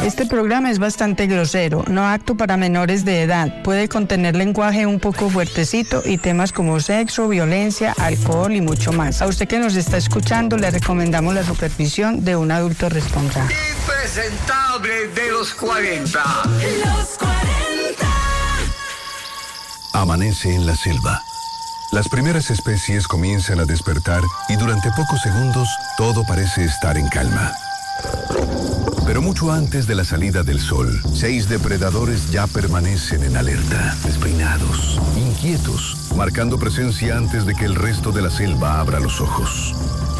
Este programa es bastante grosero, no apto para menores de edad. Puede contener lenguaje un poco fuertecito y temas como sexo, violencia, alcohol y mucho más. A usted que nos está escuchando, le recomendamos la supervisión de un adulto responsable. Impresentable de los 40. Los 40. Amanece en la selva. Las primeras especies comienzan a despertar y durante pocos segundos todo parece estar en calma. Pero mucho antes de la salida del sol, 6 depredadores ya permanecen en alerta, despeinados, inquietos, marcando presencia antes de que el resto de la selva abra los ojos.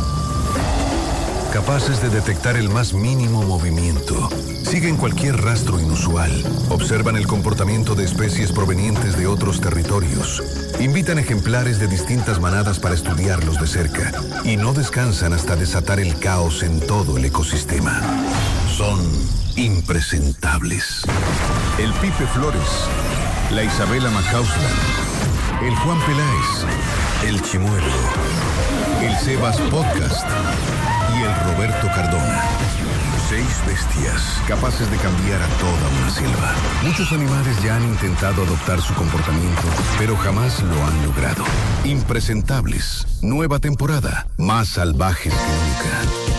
Capaces de detectar el más mínimo movimiento, siguen cualquier rastro inusual, observan el comportamiento de especies provenientes de otros territorios, invitan ejemplares de distintas manadas para estudiarlos de cerca y no descansan hasta desatar el caos en todo el ecosistema. Son impresentables. El Pipe Flores, la Isabela Macausland, el Juan Peláez, el Chimuelo, el Sebas Podcast y el Roberto Cardona. 6 bestias capaces de cambiar a toda una selva. Muchos animales ya han intentado adoptar su comportamiento, pero jamás lo han logrado. Impresentables. Nueva temporada. Más salvajes que nunca.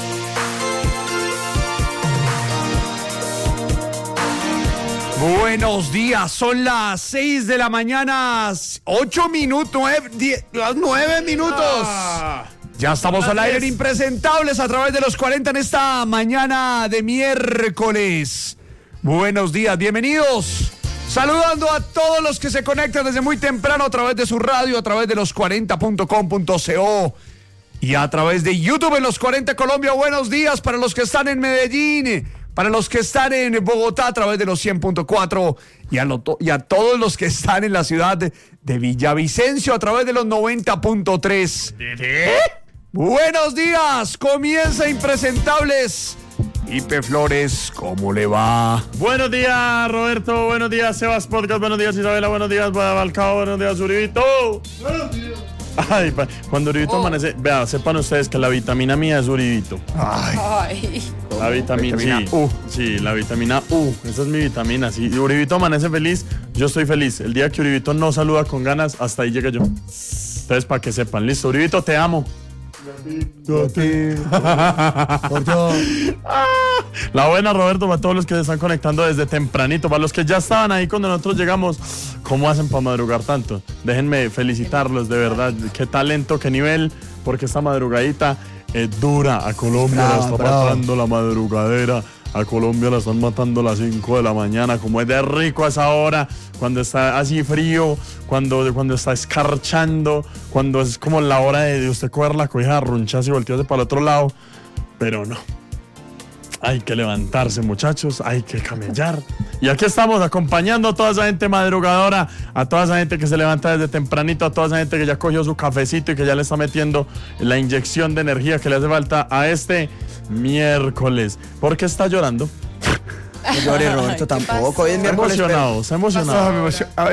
Buenos días, son las 6 de la mañana, 8 minutos, 9 minutos. Ya estamos al aire en Impresentables a través de los 40 en esta mañana de miércoles. Buenos días, bienvenidos. Saludando a todos los que se conectan desde muy temprano a través de su radio, a través de los40.com.co y a través de YouTube en Los 40 Colombia. Buenos días para los que están en Medellín, para los que están en Bogotá a través de los 100.4 y a todos los que están en la ciudad de Villavicencio a través de los 90.3. Buenos días, comienza Impresentables. Pipe Flores, ¿cómo le va? Buenos días, Roberto, buenos días, Sebas Podcast, buenos días, Isabela, buenos días, Balcao, buenos días, Uribito. Buenos días. Ay, cuando Uribito amanece, vea, sepan ustedes que la vitamina mía es Uribito. Ay. La vitamina U. Sí, la vitamina U. Esa es mi vitamina. Si Uribito amanece feliz, yo estoy feliz. El día que Uribito no saluda con ganas, hasta ahí llega yo. Entonces, para que sepan. Listo, Uribito, te amo. La buena, Roberto, para todos los que se están conectando desde tempranito, para los que ya estaban ahí cuando nosotros llegamos. ¿Cómo hacen para madrugar tanto? Déjenme felicitarlos, de verdad. Qué talento, qué nivel, porque esta madrugadita es dura. A Colombia la está matando la madrugadera. A Colombia la están matando a las 5 de la mañana. Como es de rico a esa hora, cuando está así frío, cuando está escarchando, cuando es como la hora de usted coger la cobija, arruncharse y voltearse para el otro lado. Pero no. Hay que levantarse, muchachos, hay que camellar. Y aquí estamos acompañando a toda esa gente madrugadora, a toda esa gente que se levanta desde tempranito, a toda esa gente que ya cogió su cafecito y que ya le está metiendo la inyección de energía que le hace falta a este miércoles. ¿Por qué está llorando? No llore, Roberto, tampoco. Hoy es miércoles. Se ha emocionado.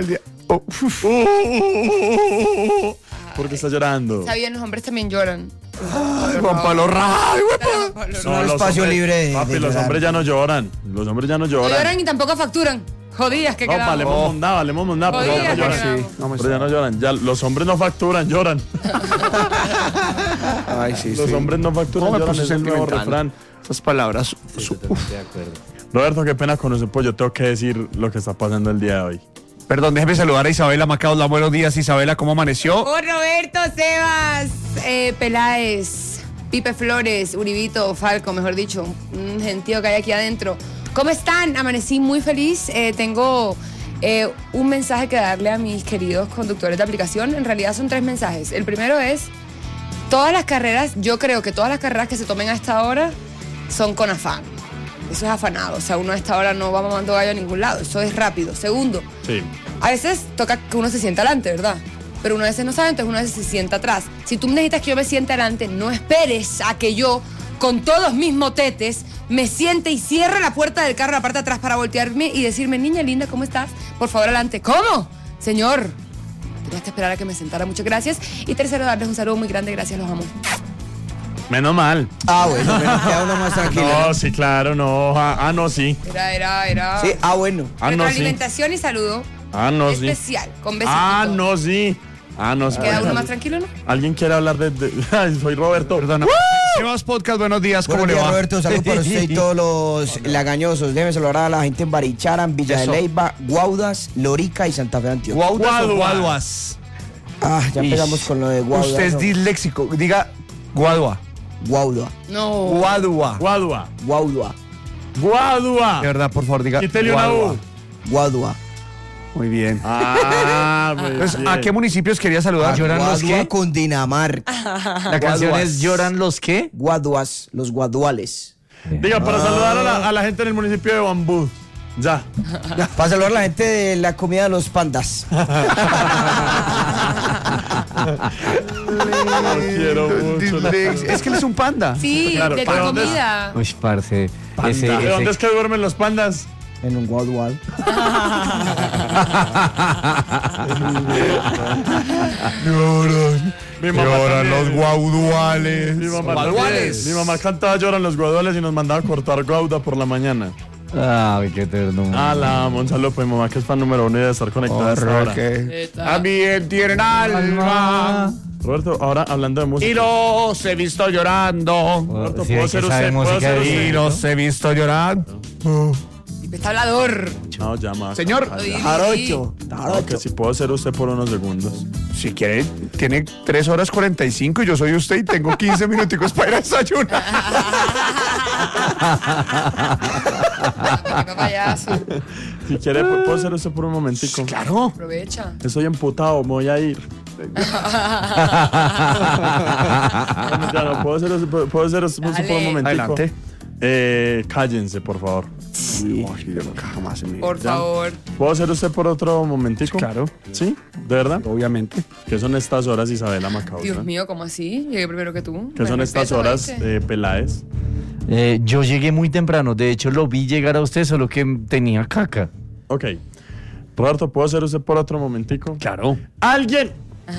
¿Por qué está llorando? Está bien, los hombres también lloran. Ay, Juan Pablo Ray, No, espacio hombres, libre papi, los hombres ya no lloran. Los hombres ya no lloran. No lloran y tampoco facturan. Jodidas que quedamos. Le hemos mondado, pero ya no lloran. Sí, Pero ya no lloran. Ya, los hombres no facturan, lloran. Ay, sí, Los hombres no facturan, ¿Cómo me lloran. puso Es el nuevo sentimental? refrán. Esas palabras. De acuerdo. Roberto, qué pena con ese pollo. Tengo que decir lo que está pasando el día de hoy. Perdón, déjeme saludar a Isabela Macausla. Buenos días, Isabela, ¿cómo amaneció? Oh, Roberto, Sebas, Peláez, Pipe Flores, Uribito, Falco, mejor dicho, un gentío que hay aquí adentro. ¿Cómo están? Amanecí muy feliz. Tengo un mensaje que darle a mis queridos conductores de aplicación. En realidad son 3 mensajes. El primero es, todas las carreras, yo creo que todas las carreras que se tomen a esta hora son con afán. Eso es afanado, o sea, uno a esta hora no va mamando gallo a ningún lado, eso es rápido. Segundo, Sí. a veces toca que uno se sienta adelante, ¿verdad? Pero uno a veces no sabe, entonces uno a veces se sienta atrás. Si tú necesitas que yo me siente adelante, no esperes a que yo, con todos mis motetes, me siente y cierre la puerta del carro, la parte de atrás, para voltearme y decirme, niña linda, ¿cómo estás? Por favor, adelante. ¿Cómo? Señor, tenías que esperar a que me sentara, muchas gracias. Y tercero, darles un saludo muy grande, gracias, los amo. Menos mal. Bueno, queda uno más tranquilo. No, sí, claro, no. No, sí. Era. Sí, bueno. No, sí. Retroalimentación y saludo. No, sí. Especial, con besitos. No, sí. No, sí. ¿Queda uno más tranquilo, no? ¿Alguien quiere hablar de... Ay, soy Roberto. Perdona. Sebas Podcast, buenos días, ¿cómo Buenos le días, va? Roberto, saludos para usted y todos los lagañosos. Déjeme saludar a la gente en Baricharan, Villa de Leyva, Guaudas, Lorica y Santa Fe de Antioquia. Guaduas. Ya empezamos con lo de Guaudas. Usted es disléxico. Diga Guadua. Guaudua. No. Guadua. Guaudua. De verdad, por favor, diga Quítele una Guadua. U. Guaudua. Muy bien. Muy Entonces, bien. ¿a qué municipios quería saludar? ¿Lloran los Guadua, qué? Cundinamarca. La canción es ¿Lloran los qué? Guaduas, los guaduales. Diga, para saludar a la gente en el municipio de Bambú. Ya. Para saludar a la gente de la comida de los pandas. Lo quiero mucho. Es que él es un panda. Sí, Claro, de tu ¿para dónde es? comida. Uy, parce. ¿De dónde es que duermen los pandas? En un guadual. Mi mamá Lloran también. los guauduales. Mi mamá Guaduales. también. Mi mamá cantaba Lloran los guaduales y nos mandaba a cortar gauda por la mañana. Ay, qué ternura. La amo, un saludo para mi mamá que es fan número 1 y debe estar conectada a esta hora. También tienen alma. Roberto, ahora hablando de música. Y los he visto llorando. Roberto, Sí, ¿puedo hay ser que usted? saber ¿Puedo música ser de usted? Y los he visto llorando. Está hablador. No, llama. Señor, Jarocho. Que si puedo ser usted por unos segundos. si quiere, tiene 3 horas 45 y yo soy usted y tengo 15 minuticos para ir a desayunar. Qué payaso. Si quiere, ¿puedo ser usted por un momentico? Claro. Aprovecha. Estoy emputado, me voy a ir. Ya no, ¿puedo ser usted por un momentico? Adelante. Cállense, por favor. Ay, yo nunca jamás en mi vida. Por favor. ¿Puedo ser usted por otro momentico? Claro, ¿Sí? ¿De verdad? obviamente. ¿Qué son estas horas, Isabela Macausa? Dios mío, ¿cómo así? Llegué primero que tú. ¿Qué son estas Respeto, horas, ¿viste? Peláez? Yo llegué muy temprano. De hecho, lo vi llegar a usted, solo que tenía caca. Ok. Roberto, ¿puedo ser usted por otro momentico? Claro. ¡Alguien!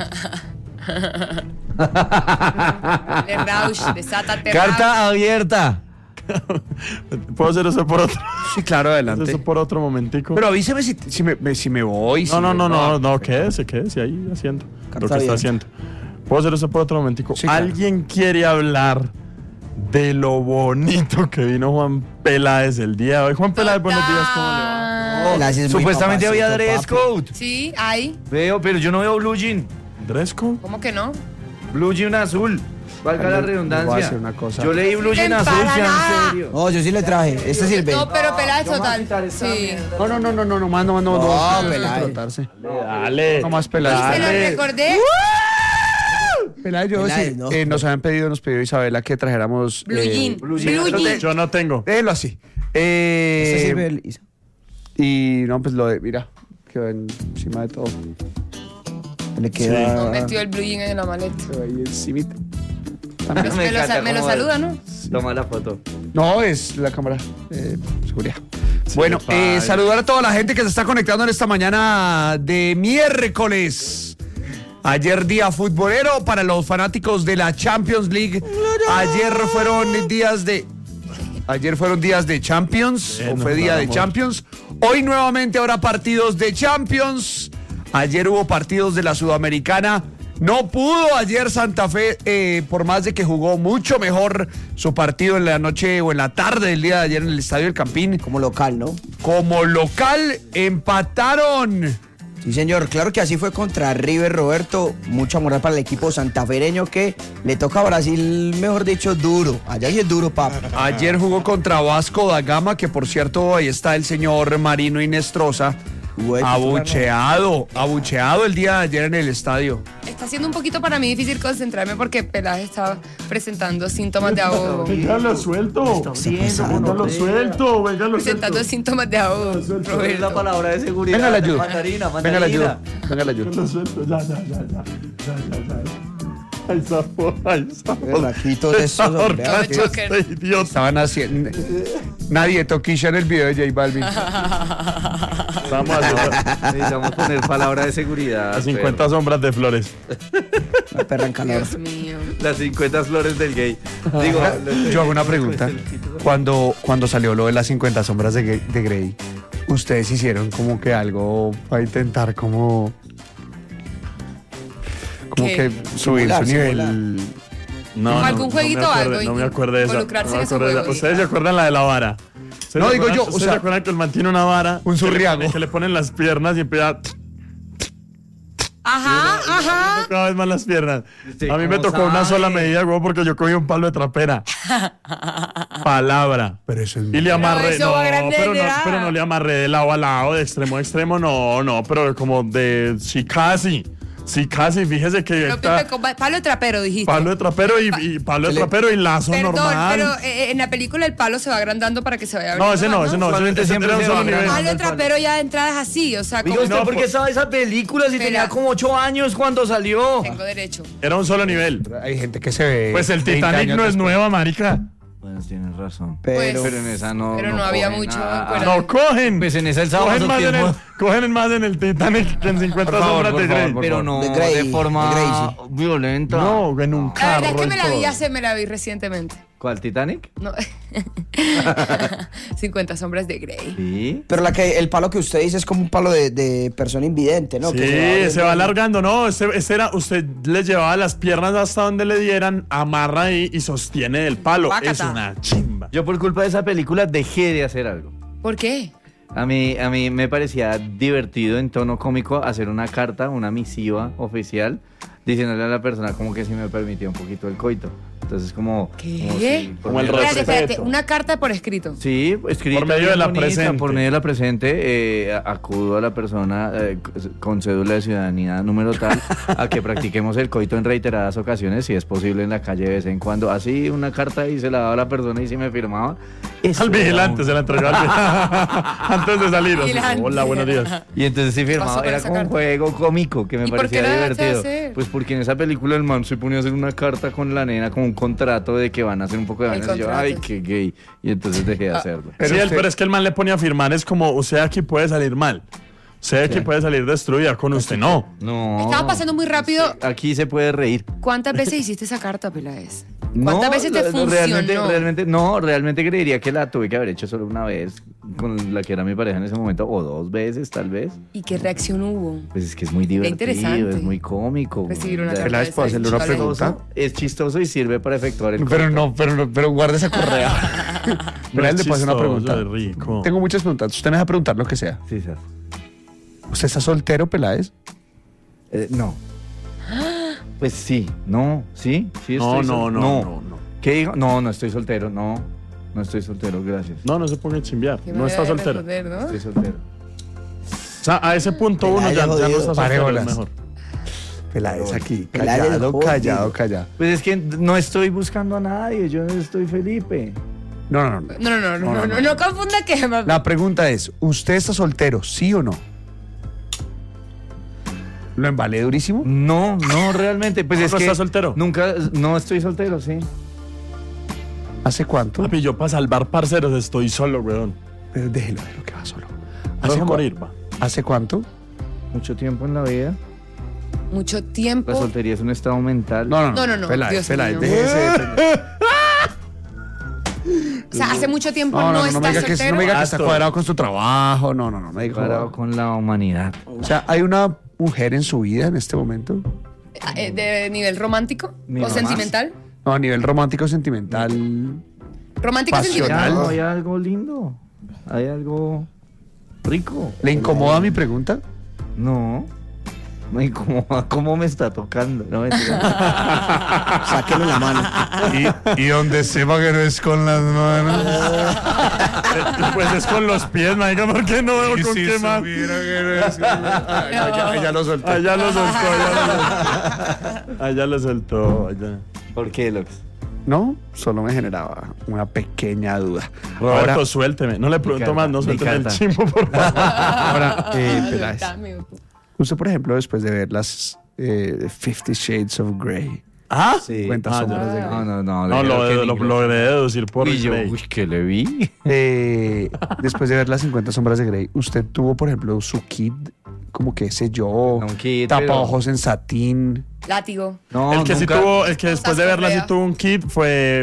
Le Rausch, desátate. Carta abierta. ¿Puedo ser usted por otro? Sí, claro, adelante. ¿Eso por otro momentico? Pero avíseme si me voy. No, quédese ahí haciendo Carta lo que está abierta. haciendo. ¿Puedo hacer usted por otro momentico? Sí, claro. ¿Alguien quiere hablar de lo bonito que vino Juan Peláez el día de hoy? Juan Peláez, buenos días, ¿cómo le va? Gracias, muy Supuestamente papacito, había dress papi. code. Sí, hay. Veo, pero yo no veo blue jean. ¿Dresco? ¿Cómo que no? Blue jean azul. Valga la Voy a redundancia. hacer una cosa. Yo leí blue jean azul, Para ya nada. en serio. No, yo sí le traje. Este sirve. No, pero Peláez yo me voy a total. quitar esta Sí. mierda. No, Peláez. tratarse. Dale. No más Y Peláez. se lo recordé. Peláez, Peláez, ¿no? nos pidió Isabela que trajéramos. Blue jean. Blue jean. jean. Yo no tengo. Déjelo así. Este sirve, Isa. Y no, pues mira, quedó encima de todo. Le queda. No metió el blue jean en la maleta. Quedó ahí encimita. Pues me lo saluda, ¿no? Toma la foto. No, es la cámara de seguridad. Bueno, padre. saludar a toda la gente que se está conectando en esta mañana de miércoles. Ayer día futbolero para los fanáticos de la Champions League. Ayer fueron días de Champions, o nos fue día de vamos. Champions. Hoy nuevamente habrá partidos de Champions. Ayer hubo partidos de la Sudamericana. No pudo ayer Santa Fe, por más de que jugó mucho mejor su partido en la noche o en la tarde del día de ayer en el Estadio del Campín. Como local, ¿no? Como local empataron. Sí, señor. Claro que así fue contra River, Roberto. Mucha moral para el equipo santafereño que le toca a Brasil, mejor dicho, duro. Allá sí es duro, papá. Ayer jugó contra Vasco da Gama, que por cierto ahí está el señor Marino Inestrosa. Abucheado el día de ayer en el estadio. Está siendo un poquito para mí difícil concentrarme porque Peláez estaba presentando síntomas de ahogo. Véngalo suelto. Véngalo suelto. Presentando síntomas de ahogo, Es la Roberto. palabra de seguridad. Venga la ayuda. Mandarina. Venga la ayuda. Venga la ayuda. Véngalo suelto. Ya. Ay, sapo. Berraquitos de esos, hombre. No me choquen. Este idiota. Estaban haciendo. Nadie toquilla en el video de J Balvin. Vamos a Necesitamos poner palabra de seguridad. a 50 sombras de flores. La perra en calor. Dios mío. Las 50 flores del gay. Digo, Yo hago una pregunta. Cuando salió lo de las 50 sombras de Grey, ¿ustedes hicieron como que algo para intentar como ¿Qué? que subir su nivel? No, ¿Algún jueguito o algo? No me acuerdo de eso. Involucrarse en ese acuerdo de juego. esa. ¿Ustedes se acuerdan la de la vara? No, digo yo, o ¿Ustedes sea, se acuerdan que él mantiene una vara? un zurriago. Que le ponen las piernas y empieza Ajá. cada vez más las piernas. Usted A mí me cómo tocó una sabe. sola medida, güey, porque yo cogí un palo de trapera. Palabra. Pero eso es Y le amarré, eso va grande, pero no le amarré de lado a lado, de extremo a extremo, no, pero como de, sí casi, fíjese que Pero, está Pipe, con palo de trapero, dijiste. palo de trapero y palo de trapero y lazo Perdón, normal. pero en la película el palo se va agrandando para que se vaya No, ese no, Usualmente ese siempre era un se va solo nivel. agrandando. Palo de trapero ya de entrada es así, o sea, Diga como... usted, No, ¿por qué sabe esa película si Espera. tenía como 8 años cuando salió? Tengo derecho. Era un solo nivel. Hay gente que se ve. Pues el 30 Titanic años no es después. nueva, marica. Bueno, tienes razón. Pero, Pues, Pero en esa no. Pero no había cogen mucho. nada. fuera No, cogen. Pues en esa el sábado Cogen más en el Titanic que en 50 Por favor, sombras por de favor, Grey. por Pero no De Grey, de forma de Grey, sí. violenta. No, en un La carro. verdad es que me y la vi todo. me la vi recientemente. ¿Cuál, Titanic? No. 50 sombras de Grey. Sí. pero el palo que usted dice es como un palo de persona invidente, ¿no? Sí, Que se va alargando, ¿no? Ese era, usted le llevaba las piernas hasta donde le dieran, amarra ahí y sostiene el palo. Guácata. Es una chimba. Yo por culpa de esa película dejé de hacer algo. ¿Por qué? A mí me parecía divertido en tono cómico hacer una carta, una misiva oficial, diciéndole a la persona como que si me permitía un poquito el coito. Entonces como... ¿Qué? Como el Espérate, respeto. espérate, una carta por escrito. Sí, escrita Por medio bien de la bonita, presente. Por medio de la presente, acudo a la persona con cédula de ciudadanía número tal a que practiquemos el coito en reiteradas ocasiones, si es posible en la calle de vez en cuando. Así una carta y se la daba a la persona y si me firmaba. Eso Al era vigilante un- se la entregó al vigilante. Antes de salir. así, Vigilante. hola, buenos días. Y entonces sí pasó firmaba, con era esa como un carta? juego cómico que me ¿Y por qué parecía la dejaste de divertido. hacer? Pues porque en esa película el man se ponía a hacer una carta con la nena, como un contrato de que van a hacer un poco de El vainas. Y yo, contrato. ay, qué gay. Y entonces dejé de hacerlo. Pero es que el man le ponía a firmar, es como, usted aquí puede salir mal. Usted aquí puede salir destruida, con usted no. No. Estaba pasando muy rápido. Aquí se puede reír. ¿Cuántas veces hiciste esa carta, Peláez? ¿Cuántas No, veces te funcionó? Realmente creería que la tuve que haber hecho solo una vez con la que era mi pareja en ese momento, o 2 veces tal vez. ¿Y qué reacción hubo? Pues es que es muy divertido, interesante. es muy cómico. Recibir una O sea, carta ¿puedo hacerle una Vale. pregunta? Es chistoso y sirve para efectuar el Pero corte. pero guarde esa correa. Pero él le puedo hacer una pregunta. Chistoso, rico. Tengo muchas preguntas. Usted me deja preguntar lo que sea. Sí, sí. ¿Usted está soltero, Peláez? No. Pues sí, no, sí, sí estoy No. ¿Qué digo? No estoy soltero, no estoy soltero, gracias. No se ponga a chimbear. Qué No manera está de soltero. responder, ¿no? Estoy soltero. O sea, a ese punto uno ya no está Pare soltero, es bolas. mejor. Peláez aquí, Peláez es callado, jodido. callado. Pues es que no estoy buscando a nadie, yo estoy Felipe. No. No confunda que... La pregunta es, ¿usted está soltero, sí o no? ¿Lo embalé durísimo? No, realmente, pues ¿No es que está soltero? Nunca, no estoy soltero, sí. ¿Hace cuánto? Papi, yo para salvar parceros estoy solo, weón. Pero déjelo que va solo. Vas a cua- morir, va. ¿Hace cuánto? Mucho tiempo en la vida. Mucho tiempo. La soltería es un estado mental. No, Peláez, Dios mío. déjese. O sea, hace mucho tiempo No no, me estás diga que, soltero. no me diga que está Gasto. cuadrado con su trabajo. No me diga. Comparado con la humanidad. O sea, ¿hay una mujer en su vida en este momento? ¿De nivel romántico Mi o mamá. sentimental? No, a nivel romántico, sentimental. Romántico o Pasional. sentimental. No, hay algo lindo. Hay algo rico. ¿Le incomoda mi pregunta? No. Me incomoda cómo me está tocando. No, mentira. Sáquenle la mano. Y donde sepa que no es con las manos. Pues es con los pies, marica, ¿por qué no veo con qué más? Ya lo solté. Allá lo soltó, allá lo soltó. ¿Por qué, Lox? No, solo me generaba una pequeña duda. Roberto, Ahora, suélteme. No le pregunto carta, más, no mi suélteme el carta. chimbo, por favor. ahora Peláez, Dame. usted, por ejemplo, después de ver las 50 Shades of Grey, ¿Ah? Sí. cuenta Ah, sombras ya. de Grey. No, No, lo logré deducir por Y yo, Grey. uy, que le vi. Después de ver las 50 sombras de Grey, ¿usted tuvo, por ejemplo, su kit como que sé yo, un kit, tapaojos en satín. Látigo. No, el que nunca. sí tuvo, el que después de verla sí Correa. tuvo un kit fue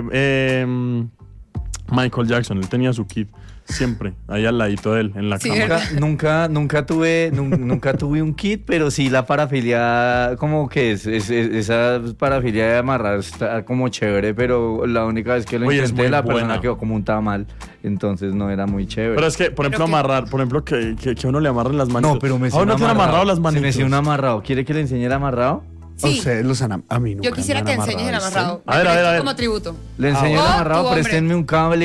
Michael Jackson. Él tenía su kit siempre, ahí al ladito de él, en la Sí, cama. ¿verdad? Nunca tuve un kit, pero sí la parafilia, como que esa parafilia de amarrar está como chévere, pero la única vez que lo Oye, es intenté muy la buena. persona quedó como un tamal, entonces no era muy chévere. Pero es que, por ejemplo, Pero que- amarrar, por ejemplo, que uno le amarren las manos. no, pero me ¿A uno tiene amarrado las Se manitos? me hacía un amarrado. ¿Quiere que le enseñe el amarrado? A Sí. ustedes los han a mí nunca Yo quisiera me que han enseñes el amarrado. A ver, a ver, a ver. Como tributo. Le enseño el bueno. amarrado, Tu hombre. préstenme un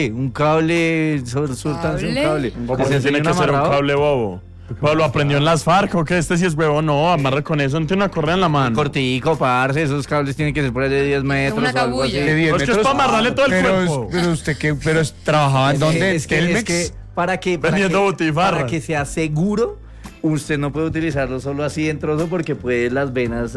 cable, suéltanse un cable. ¿Cómo ¿Les que enseño tiene que ser un amarrado? cable bobo? ¿Pero lo aprendió en las FARC o qué? Este sí es huevo, no, amarre con eso, no tiene una correa en la mano. Cortico, parce, esos cables tienen que ser por ahí de 10 metros Una o algo así. cabulla. De 10 Es que es metros. para amarrarle todo el pero, cuerpo. Pero usted qué, pero trabajaba en dónde? Es que Telmex. para que Vendiendo butifarra. para que sea seguro, usted no puede utilizarlo solo así en trozo porque pues las venas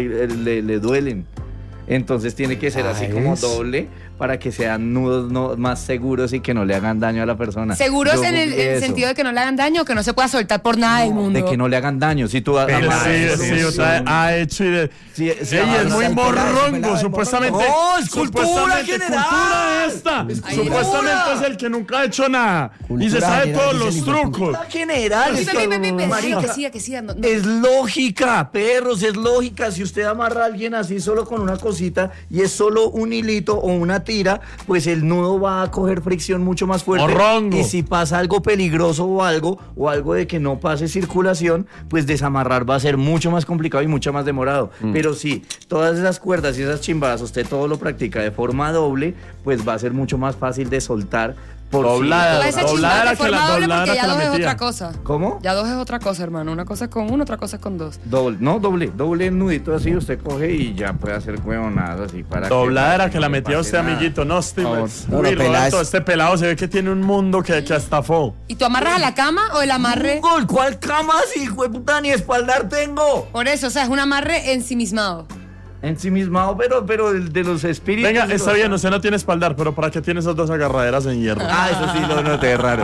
le duelen. Entonces tiene que ser así como doble para que sean nudos más seguros y que no le hagan daño a la persona. ¿Seguros Yo en el googleé eso. sentido de que no le hagan daño o que no se pueda soltar por nada del mundo? De que no le hagan daño. Si tú Pero Sí, otra vez ha hecho y de... Sí, Ey, es muy morrongo, supuestamente. ¡No, es cultura supuestamente general! cultura esta. Supuestamente es el que nunca ha hecho nada. Y se Cultura sabe general, todos dice los el hijo de trucos. Cultura general. Pipe, es que- pipe, pipe, marica, que siga. No. Es lógica, perros, es lógica. Si usted amarra a alguien así solo con una cosita y es solo un hilito o una tira, pues el nudo va a coger fricción mucho más fuerte. Morrongo. Y si pasa algo peligroso o algo de que no pase circulación, pues desamarrar va a ser mucho más complicado y mucho más demorado. Pero si todas esas cuerdas y esas chimbadas usted todo lo practica de forma doble, pues va a ser mucho más fácil de soltar. Por Doblada. Toda esa Doblada chimba era de que la- forma doble doblada porque era ya que la dos es metía. otra cosa. ¿Cómo? Ya dos es otra cosa, hermano. Una cosa es con uno, otra cosa es con dos. Doble nudito así, usted coge y ya puede hacer huevonadas así para Doblada era que la no metía pase usted, nada. amiguito. No, estoy... favor. Uy, No, no, Roberto, Peláez. este pelado se ve que tiene un mundo que estafó. ¿Y tú amarras a la cama o el amarre? Gol, ¿cuál cama si hijo de puta ni espaldar tengo? Por eso, o sea, es un amarre ensimismado. Ensimismado, pero de los espíritus. Venga, de está los- bien, usted no tiene espaldar, pero ¿para qué tiene esas dos agarraderas en hierro? Ah, eso sí lo noté raro.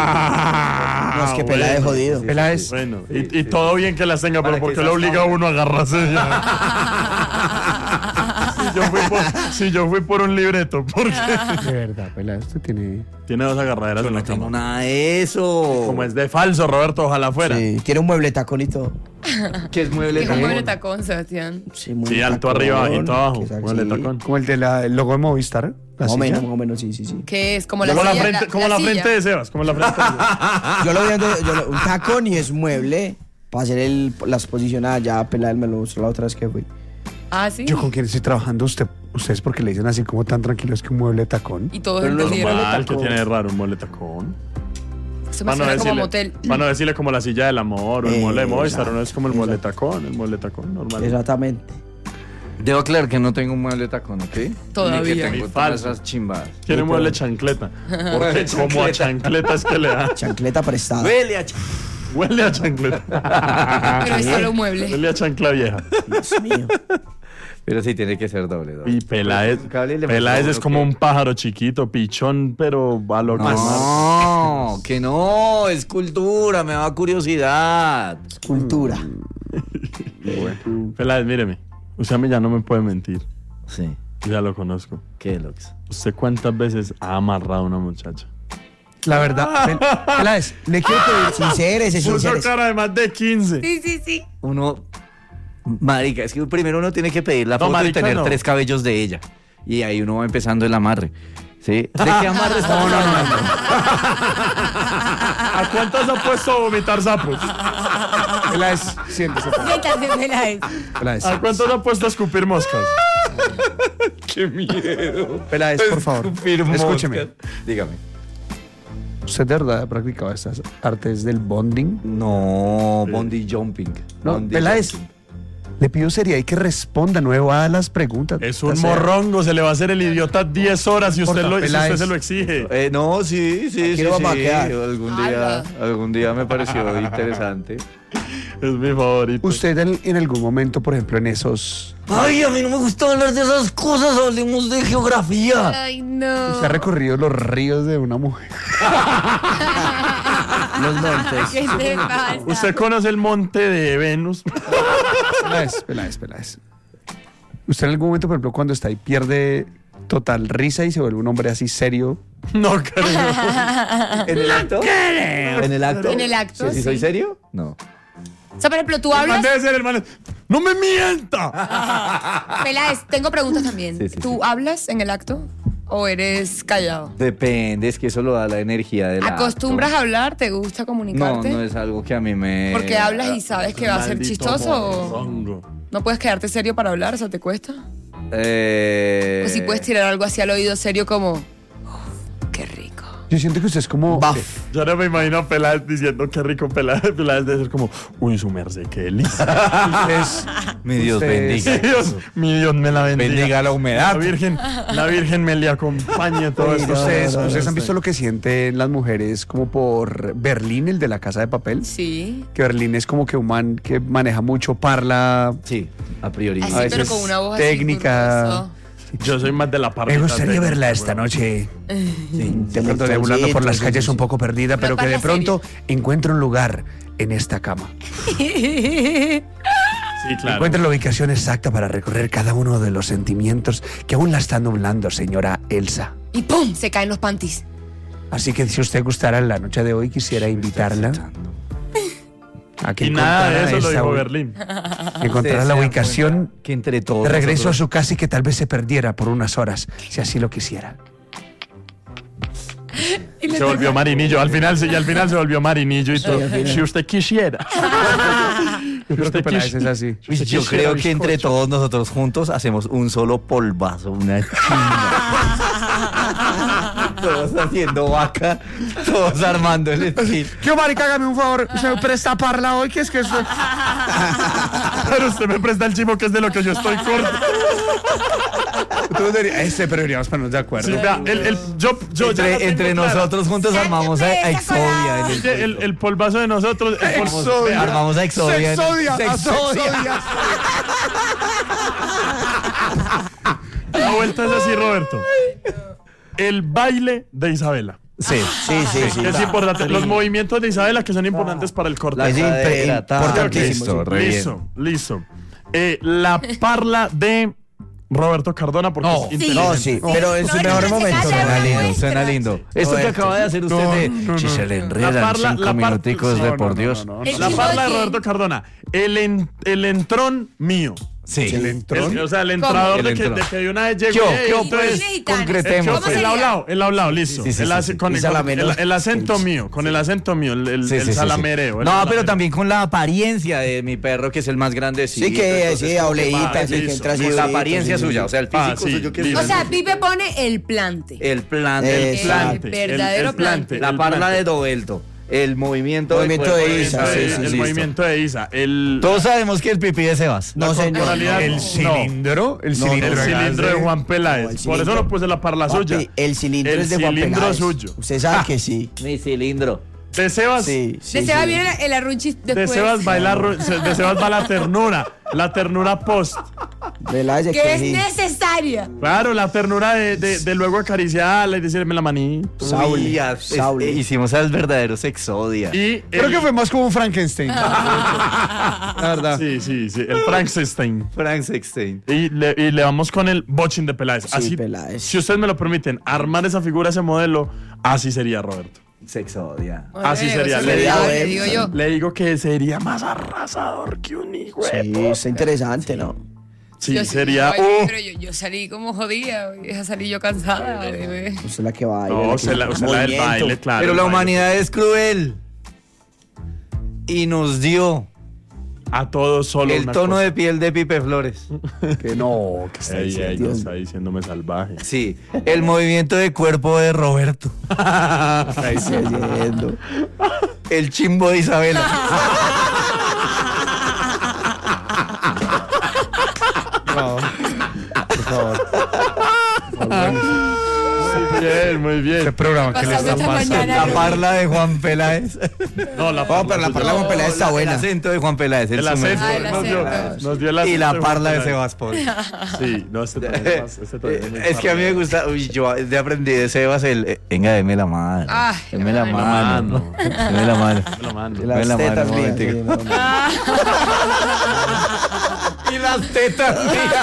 No, es que Peláez es jodido. Peláez. Bueno, y todo bien que las tenga, Para pero ¿por que qué seas lo obliga a noble. uno a agarrarse ya? si yo fui por un libreto, porque De verdad, Peláez, usted tiene... tiene dos agarraderas en la No tengo cama. nada de eso. Como es de falso, Roberto, ojalá fuera. Sí, tiene un mueble tacón y todo. Que es mueble Que es un tacón. mueble tacón, Sebastián. Sí, mueble alto tacón, arriba, bajito abajo. que es así. Mueble tacón. Como el el logo de Movistar. la Más silla. o menos, sí. Que es como la Como la silla. frente, como la silla. frente de Sebas, como la frente de Sebas. Yo lo vi un tacón y es mueble para hacer las posicionadas. Ya Peláez me lo mostró la otra vez que fui. Ah, sí. Yo con quien estoy trabajando, ustedes porque le dicen así como tan tranquilos que un mueble de tacón. Y todos Pero no es entendieron. Normal, que tiene de raro un mueble tacón. Eso me suena como motel. Para no decirle como la silla del amor o el mueble de Movistar, Exacto, no es como el mueble tacón, el mueble tacón normal. Exactamente. Debo aclarar que no tengo un mueble tacón, ¿ok? Todavía. Ni que tengo Y todas falso. esas chimbadas. Tiene mueble chancleta. Porque como a chancleta es que le da. Chancleta prestada. Huele a Huele a chancleta. Pero es solo un mueble. Huele a chancla vieja. Dios mío. Pero sí tiene que ser doble. Y Peláez, Un cable le Peláez meto es uno como que- un pájaro chiquito, pichón, pero va lo que más. No, que no, es cultura, me da curiosidad. Cultura. Peláez, míreme. Usted a mí ya no me puede mentir. Sí, Ya lo conozco. qué locos. ¿Usted cuántas veces ha amarrado a una muchacha? La verdad, Peláez, le quiero pedir... Sinceres. Puso cara de más de 15. Sí. Uno, marica, es que primero uno tiene que pedir la No, foto y marica, tener no. 3 cabellos de ella. Y ahí uno va empezando el amarre. ¿Sí? ¿De qué amarre estamos hablando? ¿A cuántas ha puesto a vomitar sapos? Peláez, siéntese. Peláez, ¿A cuántas ha puesto a escupir moscas? ¡Qué miedo! Peláez, por favor, escúcheme. Dígame. ¿Usted de verdad ha practicado estas artes del bonding? No, bonding jumping. No, Bonding Peláez, jumping. le pido seriedad y que responda, no evada las preguntas. Es un O sea, morrongo, se le va a hacer el idiota 10 horas y usted, Porta, si usted Peláez. se lo exige. No, sí. Aquí lo vamos a quedar. Algún día me pareció interesante. Es mi favorito. Usted en algún momento, por ejemplo, en esos... Ay, a mí no me gusta hablar de esas cosas, hablemos de geografía. Ay, no. Usted ha recorrido los ríos de una mujer. Los montes. ¿Qué te pasa? ¿Usted conoce el monte de Venus? Peláez. ¿Usted en algún momento, por ejemplo, cuando está ahí, pierde total risa y se vuelve un hombre así serio? No creo. ¿En el acto? ¿En el acto? En el acto, ¿Sí sí. soy serio? No. O sea, por ejemplo, tú El man hablas. debe ser el man. ¡No me mienta! Peláez, tengo preguntas también. Sí, sí, ¿Tú sí. hablas en el acto o eres callado? Depende, es que eso lo da la energía del ¿Acostumbras a acto. hablar? ¿Te gusta No, comunicarte? no es algo que a mí me... Porque hablas y sabes que va a ser Maldito chistoso o morrongo. no puedes quedarte serio para hablar, o sea, ¿te cuesta? Eh... O si puedes tirar algo así al oído serio como, qué rico. Yo siento que usted es como... Yo no me imagino a Peláez diciendo qué rico Peláez. Peláez debe ser como, uy, su merced, qué lindo. Mi Dios Ustedes- bendiga. Mi Dios me la bendiga. Bendiga la humedad. La Virgen me le acompañe todo esto. ¿Ustedes han visto lo que sienten las mujeres como por Berlín, el de la Casa de Papel? Sí. Que Berlín es como que un man que maneja mucho, parla... Sí, a priori. Así, A veces pero con una voz así técnica. gruesa. Yo soy más de la parte. Me gustaría verla esta noche. De pronto deambulando por las calles un poco perdida, pero que de parla pronto encuentre un lugar en esta cama. Sí, claro. Encuentre la ubicación exacta para recorrer cada uno de los sentimientos que aún la están nublando, señora Elsa. Y ¡pum! Se caen los panties. Así que si usted gustara en la noche de hoy, quisiera invitarla a que Y nada de encontrara eso lo esa dijo u- Berlín. encontrará la ubicación que entre todos de regreso a nosotros- su casa y que tal vez se perdiera por unas horas, si así lo quisiera. Se volvió marinillo. Al final se volvió marinillo y todo. Si usted quisiera. Yo creo que Peláez es así. Uy, yo creo que entre todos nosotros juntos hacemos un solo polvazo, una chimba. Todos haciendo vaca, todos armando el estilo. ¿Qué marica, hágame un favor? ¿Se me presta parla hoy? Que es que eso... Pero usted me presta el chimo que es de lo que yo estoy corto. Pero deberíamos ponernos de acuerdo. Sí, vea, yo ya la tengo Entre clara. nosotros juntos armamos a Exodia. en el Oye, el polvazo de nosotros. Exodia. Armamos a Exodia. Sexodia. Sexodia. La vuelta es así, Roberto. El baile de Isabela. Sí. Es importante. Los movimientos de Isabela que son importantes para el corte. La cadera, ta, importantísimo. listo, Listo. La parla de Roberto Cardona porque es inteligente. No, sí, pero en su No, mejor no, momento. se calla, Suena lindo, muestra. suena lindo. Esto que acaba de hacer usted de... Si se le enredan 5 minuticos de por Dios. La parla de Roberto Cardona. El entrón mío. Sí. O sea, el entrador El de que entrador. de una vez llegó. ¿Qué "Ey, pues? entonces, Concretemos. ¿Cómo el sería? hablado, listo. Sí, sí, sí, sí. Con Y salamero. el acento mío, con el acento mío, el salamereo. el No, salamereo. pero también con la apariencia de mi perro, que es el más grande. Sí, que sí, a oleíta, sí, que listo. entra así. Con la durito, apariencia sí, sí, suya, sí. o sea, el físico sí, suyo que es... listo. O sea, Pipe pone el plante. El plan El plante. verdadero plante. La parla de Dovelto. El movimiento, Movimiento de cuerpo Isa, sí, sí, El sí. movimiento de Isa. Todos sabemos que el pipí de Sebas. No, señor. corporalidad, El no. cilindro. El El cilindro de Juan No, Peláez. el Por eso cilindro. no puse la parla Papi, suya. el cilindro El es de Juan cilindro Peláez. suyo. Usted sabe que sí. Mi cilindro. De Sebas. Sí, sí. De Seba sí. viene el arrunchis después. De Sebas va la ternura. La ternura post. Peláez, Que es sí. necesaria. Claro, la ternura de luego acariciarla y decirme la manita. Saule, Saule. Hicimos al verdadero Exodia. Y Creo que fue más como un Frankenstein. La verdad. Sí, el Frankenstein. Frank Sextein. Y le vamos con el bochin de Peláez. Sí, Así, Peláez. si ustedes me lo permiten, armar esa figura, ese modelo, así sería Roberto. Sexodia. Así sería. Eso Le sería, digo, le digo yo. le digo que sería más arrasador que un hijo. Sí, está interesante, ¿no? Sí, Yo sería. oye, pero yo salí como jodida, ya salí yo cansada. Bebé. Usted es la que baila. No, usted la del movimiento. baile, claro. Pero el la baile. humanidad es cruel. Y nos dio A todos solo. el una tono cosa. de piel de Pipe Flores. Que no, que está Ey, diciendo. está diciéndome salvaje. Sí, el movimiento de cuerpo de Roberto. Está diciendo. El chimbo de Isabela. No, por favor. Bien, muy bien. Este programa que le Pasando está esta pasando. mañana. La parla de Juan Peláez. No, la Pero la parla de Juan Peláez está buena. El acento de Juan Peláez. El acento. Ah, el Nos dio el acento Y la de parla de Juan Peláez. Sebas. Sí, no, este también es muy Es que a mí me gusta, yo aprendí de Sebas venga, deme la mano. Ay, Deme la deme la mano. Deme la mano. la mano. Deme la tetas mano un mías, momentico. sí, no. Y las tetas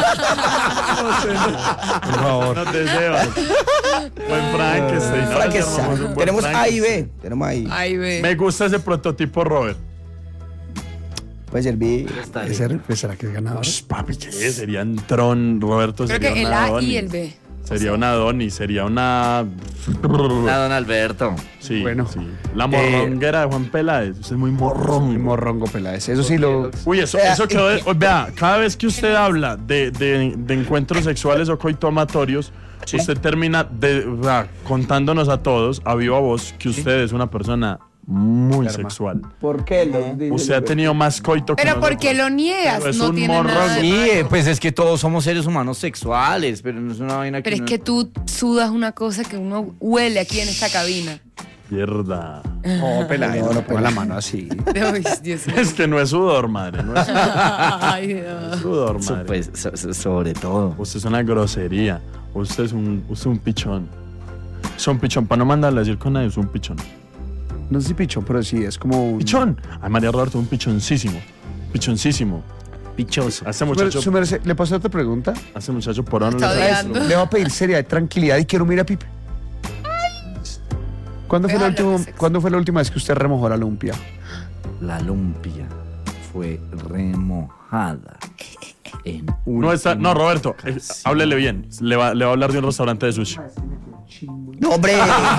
Por favor. No te Sebas. Buen Frankenstein. Ahora sí Frankenstein. armamos un buen Tenemos A y Frankenstein. B. Tenemos ahí. Ay, ve. Me gusta ese prototipo, Robert. Puede servir. ¿Será que es ganador? Papi, ¿qué es? Sería un tron, Roberto. Creo Sería que el una A y Adonis. el B. Sería una Adonis, sería una... a don Alberto. Sí, Bueno. sí. La morronguera de Juan Peláez. Usted es muy morrón. Y Morrongo Peláez. Eso sí lo. Uy, eso quedó... Vea, cada vez que usted habla de encuentros sexuales o coitomatorios, usted termina contándonos a todos, a viva voz, que usted es una persona muy sexual. ¿Por qué? Usted ha tenido más coito que Pero nosotros. porque lo niegas, Pero es no un tiene nada morrón. de Sí, malo. pues es que todos somos seres humanos sexuales, pero no es una vaina Pero es que tú sudas una cosa que uno huele aquí en esta cabina. Mierda. No, Peláez, no ponga la mano así. Ay, Dios mío. Es que no es sudor, madre. No es Ay, Dios. sudor, madre. Pues, sobre todo. Usted es una grosería. Usted es un pichón. Es un pichón. Para no mandarle a decir con nadie, es un pichón. No sé si pichón, pero sí, es como un. ¡Pichón! Ay, María Roberto, un pichoncísimo. Pichoncísimo. Pichoso. A ese muchacho, Su merced, ¿le paso otra pregunta? a ese muchacho por ahora no Está le odiando. Le voy a pedir seriedad y tranquilidad y quiero mirar a Pipe. ¿Cuándo fue, Déjalo de sexo. ¿Cuándo fue la última vez que usted remojó la lumpia? La lumpia fue remojada en No está. No, Roberto, háblele bien. Le va a hablar de un restaurante de sushi. No, hombre.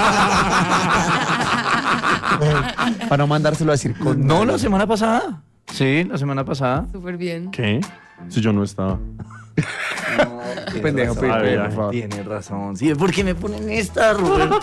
Para no mandárselo a decir con. No, la semana pasada. Sí, la semana pasada. Súper bien. ¿Qué? Si yo no estaba. Pendejo, Tiene Pipe, razón. por favor. Tiene razón. Sí, ¿por qué me ponen esta, Roberto?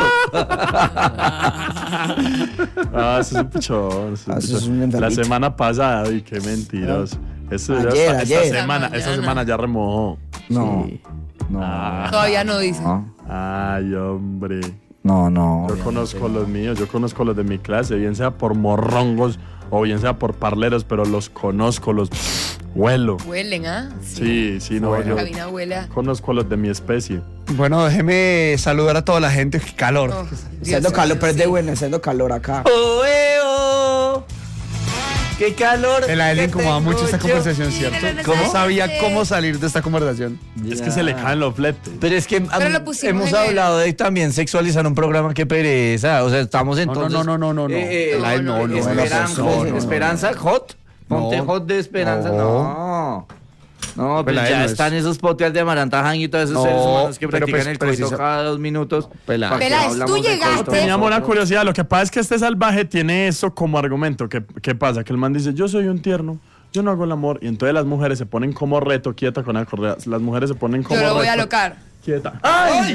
Ah, eso es un pichón. Eso Ah, es eso es un un pichón. La enfermito. semana pasada, y qué mentiroso. Ayer. Esta Mañana. semana ya remojó. No. Sí. No. Todavía no dice. No. Ay, hombre. No. Yo conozco los míos, yo conozco los de mi clase, bien sea por morrongos o bien sea por parleros, pero los conozco, los huelo. Huelen, ¿ah? Sí, no, La yo cabina huele a... conozco a los de mi especie. Bueno, déjeme saludar a toda la gente. ¡Qué calor! Oh, Dios Haciendo calor, mío, pero es de sí. bueno, haciendo calor acá. ¡Oh! ¡Qué calor! El a él le que incomoda tengo mucho esta yo. conversación, ¿cierto? no, no, ¿Cómo no, sabía no. cómo salir de esta conversación? Es que se le caen los fletes. Pero es que Pero lo pusimos hemos en el- hablado de también sexualizar un programa que pereza. O sea, estamos entonces. no. La él no. Esperanza Hot. Ponte No. Hot de Esperanza. No. No, pues Peláez ya no es. están esos podcasts de Amaranta Han y todos esos No, seres humanos que pero practican pues el coito precisa- cada 2 minutos. Peláez. ¿Para qué Peláez, hablamos tú de llegaste- coito Teníamos una nosotros? curiosidad, lo que pasa es que este salvaje tiene eso como argumento. ¿Qué pasa? Que el man dice, yo soy un tierno, yo no hago el amor, y entonces las mujeres se ponen como reto, quieta con la correa, las mujeres se ponen como Yo lo voy a reto, alocar. quieta. ¡Ay!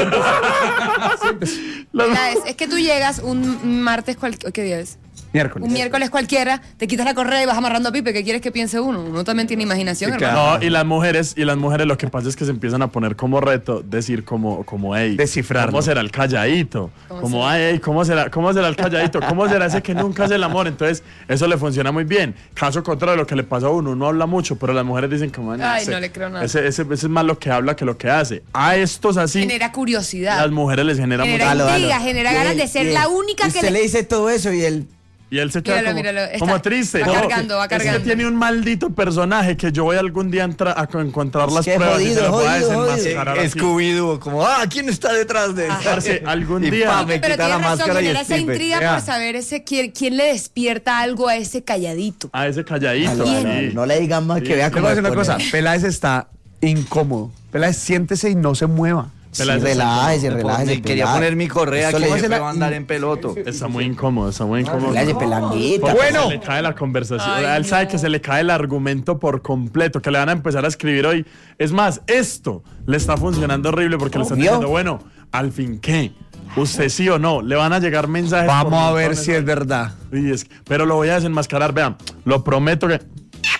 Peláez, es que tú llegas un martes cualquiera. ¿Qué día es? Miércoles. Un miércoles cualquiera, te quitas la correa y vas amarrando a Pipe. ¿Qué quieres que piense uno? Uno también tiene imaginación, Sí, hermano. No, y las mujeres lo que pasa es que se empiezan a poner como reto, decir como hey, Descifrarlo. ¿cómo será el calladito? ¿Cómo Como será? ay, ¿cómo será el calladito? ¿Cómo será ese que nunca hace el amor? Entonces, eso le funciona muy bien. Caso contrario de lo que le pasa a uno habla mucho, pero las mujeres dicen como Ay, no le creo nada. Ese es más lo que habla que lo que hace. A estos así, Genera curiosidad. las mujeres les genera Genera mucho. intriga, genera ganas de ser la única que Usted le dice todo eso y él. Y él se queda Míralo, como, míralo, está- como triste. va ¿no? cargando, va Es que cargando. tiene un maldito personaje que yo voy algún día a encontrar las que pruebas y jodido, se las voy a jodido, desenmascarar así. Scooby-Doo, como, ¿quién está detrás de Parce, algún Y día. pa, me Pero quita la tienes razón, máscara y genera es esa Pipe. intriga Vea. por saber quién le despierta algo a ese calladito. A ese calladito. Bien. sí. No le digan más que vea Le cómo voy a decir se una pone. cosa. Peláez está incómodo. Peláez, siéntese y no se mueva. Sí, Peláez, relájese. Quería poner mi correa Esto que le yo hace me la- va a andar en peloto. Está muy incómodo, está muy incómodo. Relájese, pelanguita. Porque Bueno. se le cae la conversación. Ay, Él sabe no. que se le cae el argumento por completo, que le van a empezar a escribir hoy. Es más, esto le está funcionando horrible porque le están Obvio. diciendo, bueno, al fin, ¿qué? ¿Usted sí o no? Le van a llegar mensajes. Vamos por a ver montones si es verdad. pero lo voy a desenmascarar, vean, lo prometo que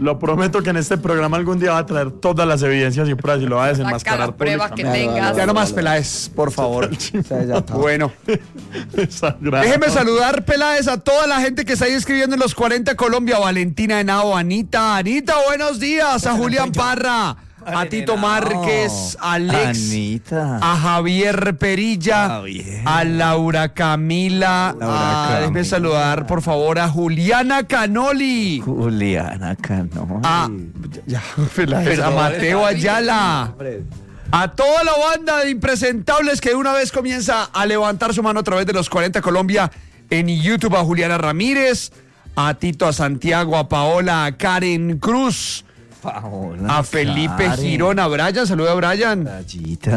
Lo prometo que en este programa algún día va a traer todas las evidencias y pruebas y lo va a desenmascarar. Saca la prueba que públicamente. tengas. Ya nomás, Peláez, por favor. Bueno, Exagerado. déjeme saludar, Peláez, a toda la gente que está ahí escribiendo en los 40 Colombia. Valentina Henao, Anita, buenos días. A Julián Parra, a Tito Márquez, a Alex, Anita. a Javier Perilla, Javier. a Laura Camila. Déjeme saludar, por favor, a Juliana Canoli. Juliana Cano. Peláez, a Mateo Ayala. A toda la banda de impresentables que de una vez comienza a levantar su mano a través de los 40 Colombia en YouTube, a Juliana Ramírez, a Tito, a Santiago, a Paola, a Karen Cruz, Paola, a Felipe Karen. Girón, a Brian, saluda a Brian. Rayita.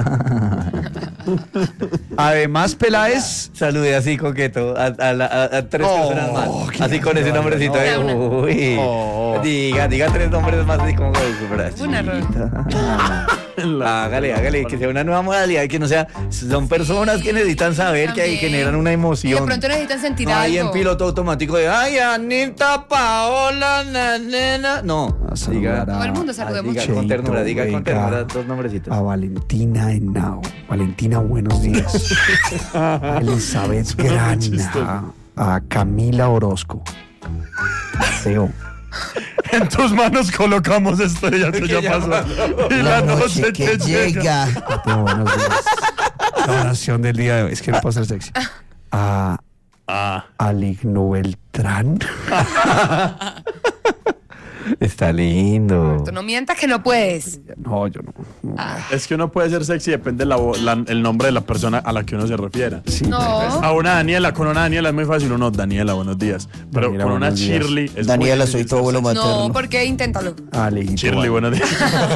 Además, Peláez, Saludé así coqueto a 3 personas más. Así con ese nombrecito de. Uy. Diga 3 nombres más así como. Un error. Hágale, que sea una nueva modalidad, que no sea. Son personas que necesitan saber que ahí También. generan una Y de emoción. pronto necesitan sentir No, ahí algo. en piloto automático de ay, Anita, Paola, nena. No, diga. Todo el mundo saludemos. Diga con ternura, diga con ternura 2 nombrecitos. a Valentina Henao. Valentina, buenos días. A Elizabeth Grana, a Camila Orozco. Mateo. En tus manos colocamos esto ya que ya pasó. Y la noche que llega. Mateo, buenos días. La oración del día de hoy. Es que no puedo ser sexy. A Aligno Beltrán. Está lindo. Tú no mientas que no puedes. No, yo no. Es que uno puede ser sexy, depende el nombre de la persona a la que uno se refiera. Sí. No. A una Daniela, con una Daniela es muy fácil. Uno, Daniela, buenos días. Pero Daniela, con una buenos días. Shirley es Daniela, muy soy difícil tu abuelo ser materno. No, porque inténtalo. Alejito. Shirley, buenos días.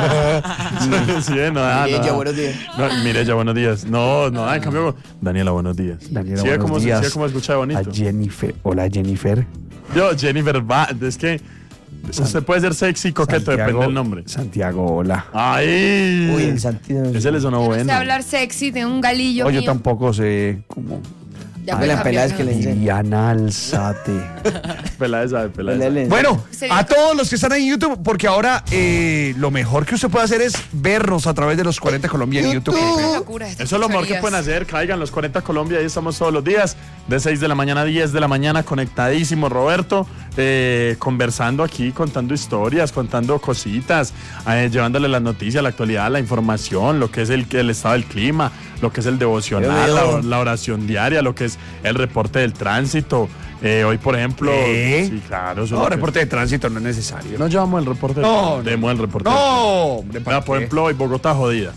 Sí, no, Mireya, buenos días. No, Mireya, buenos días. No, en cambio, Daniela, buenos días. Daniela, ¿Sí ve buenos cómo, días. sí ve cómo escucha de A bonito? Jennifer. Hola, Jennifer. Yo, Jennifer, es que usted puede ser sexy, coqueto, depende del nombre. Santiago, hola. ¡Ay! Uy, el Santiago. Ese le sonó Yo no bueno. sé hablar sexy, tengo un galillo Oye, yo mío. tampoco sé cómo. Ya Ah, la pues, pelada es que le enseña. Viviana Alzate. Peláez sabe, Peláez sabe. Bueno, Sería- a todos los que están ahí en YouTube, porque ahora lo mejor que usted puede hacer es vernos a través de los 40 Colombia en YouTube. Qué locura estas Eso es lo mejor que porquerías. pueden hacer. Caigan los 40 Colombia, ahí estamos todos los días, de 6 de la mañana a 10 de la mañana, conectadísimo, Roberto, conversando aquí, contando historias, contando cositas, llevándole las noticias, la actualidad, la información, lo que es el estado del clima, lo que es el devocional, la oración diaria, lo que es el reporte del tránsito. Hoy, por ejemplo, sí, claro. eso es No, lo que- reporte de tránsito no es necesario. No llevamos el reporte. No, demos el reporte. No, hombre, ¿para Vea, por qué? ejemplo, hoy Bogotá jodida.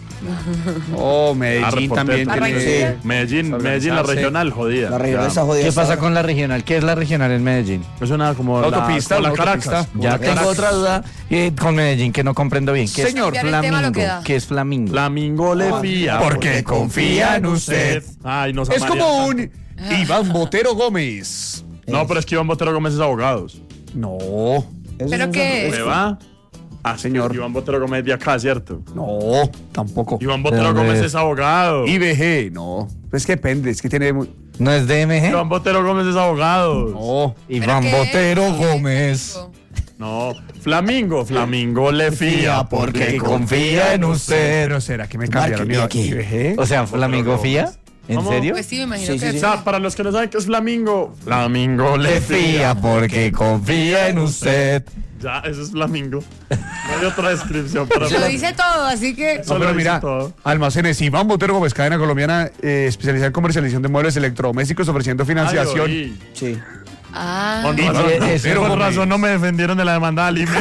Oh, Medellín reporte también. del tiene- Barranquilla. Medellín, la regional jodida. La regional Ya. está jodida. ¿Qué pasa hasta con la regional? ¿Qué es la regional en Medellín? Es una como La autopista, como la la Caracas. autopista. Como Ya la tengo Caracas. otra duda con Medellín que no comprendo bien. ¿Qué Señor, es cambiar el tema lo que flamingo? da. ¿Qué es flamingo? Flamingo le fía. porque confía en usted. Ay, nos Es amaría como tanto. un Iván Botero Gómez. No, pero es que Iván Botero Gómez es abogados. No, ¿Pero qué es? ¿Me va? Ah, señor. Iván Botero Gómez es de acá, ¿cierto? no, tampoco. Iván Botero dónde Gómez es? es abogado. IBG, no. Es que depende, es que tiene. ¿No es DMG? Iván Botero Gómez es abogado. No. Iván ¿Pero qué Botero es? Gómez. No, Flamingo le fía porque confía en usted. Pero será que me cambiaron Márqueme aquí. IBG? O sea, ¿flamingo fía? ¿En ¿Cómo? serio? Pues sí, me imagino Sí, que sí, O sí. sea, para los que no saben qué es Flamingo le fía. porque confía en usted. Ya, eso es Flamingo. No hay otra descripción para Lo dice todo, así que. No, Solo pero dice mira, todo. almacenes Iván Botero Gómez, cadena colombiana especializada en comercialización de muebles electrodomésticos, ofreciendo financiación. Ay, oí. Sí. Ah. Con Y razón, eso pero con Gómez. razón no me defendieron de la demanda de Alime.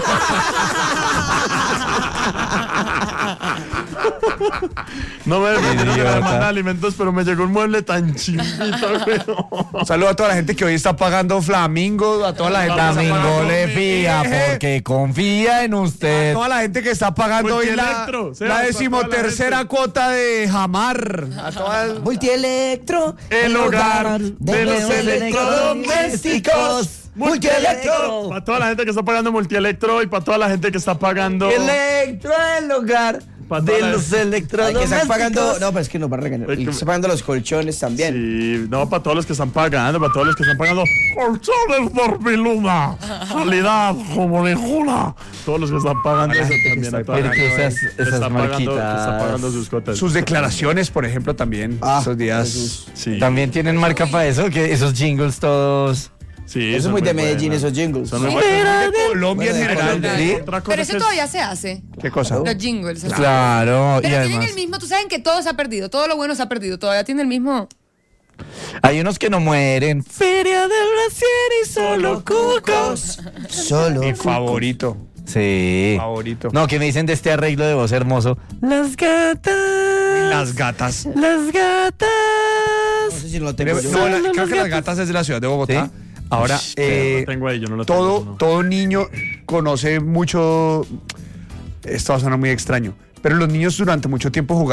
No me defendieron de la demanda de alimentos, pero me llegó un mueble tan chimbito, weón. Un saludo a toda la gente que hoy está pagando Flamingo, a toda la gente que está Flamingo pagando le fía IBG, porque confía en a usted. toda la gente que está pagando hoy la Multielectro, Sebas, a toda la decimotercera gente. cuota de Jamar. A todas. Multielectro. El hogar de los electrodomésticos. Multielectro. Para toda la gente que está pagando Multielectro y para toda la gente que está pagando. Electro el hogar de los Hay que electrodomésticos. estar pagando. No, pero es que nos va a regañar. Y que está pagando los colchones también. Sí, no, para todos los que están pagando, colchones por mi luna, calidad como ninguna. Todos los que están pagando eso también. Pero que esas que está marquitas pagando sus cuotas. Sus declaraciones, por ejemplo, también. Esos días. Sí. también tienen marca para eso, que esos jingles todos. Sí, Eso es son muy de Medellín, buenas. esos jingles. Son muy Sí. buenas. De Colombia en Bueno, de general. Colombia. Sí. Otra cosa Pero eso que es- todavía se hace. ¿Qué cosa? Los jingles. así. Claro, y Pero tienen además el mismo, tú saben que todo se ha perdido, todo lo bueno se ha perdido, todavía tiene el mismo. hay unos que no mueren. Feria del Brasier y solo cucos. Solo. Mi favorito. Sí. Favorito. No, que me dicen de este arreglo de voz hermoso. Las gatas. Las gatas. Las gatas. No sé si lo tengo yo. No, creo que las gatas es de la ciudad de Bogotá. ¿Sí? Ahora, Pero lo tengo ahí, yo no lo tengo, no. todo niño conoce mucho. Esto va a sonar muy extraño. Pero los niños durante mucho tiempo jugaron